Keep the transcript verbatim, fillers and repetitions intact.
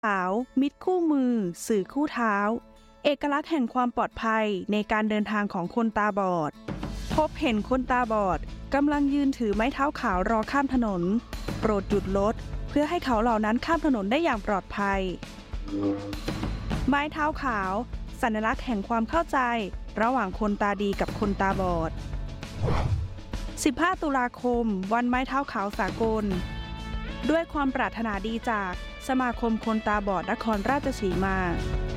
ขาวมิตรคู่มือสื่อคู่เท้าเอกลักษณ์แห่งความปลอดภัยในการเดินทางของคนตาบอดพบเห็นคนตาบอดกำลังยืนถือไม้เท้าขาวรอข้ามถนนโปรดหยุดรถเพื่อให้เขาเหล่านั้นข้ามถนนได้อย่างปลอดภัยไม้เท้าขาวสัญลักษณ์แห่งความเข้าใจระหว่างคนตาดีกับคนตาบอดสิบห้าตุลาคมวันไม้เท้าขาวสากลด้วยความปรารถนาดีจากสมาคมคนตาบอดนครราชสีมา